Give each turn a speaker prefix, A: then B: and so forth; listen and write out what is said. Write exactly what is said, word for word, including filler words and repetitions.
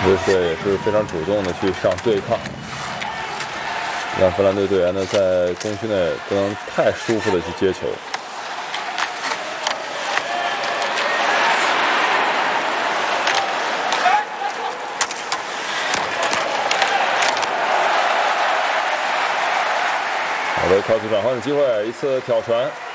A: 威斯队也是非常主动的去上对抗，让芬兰队队员呢在禁区内不能太舒服的去接球。好的，快速转换的机会，一次挑传。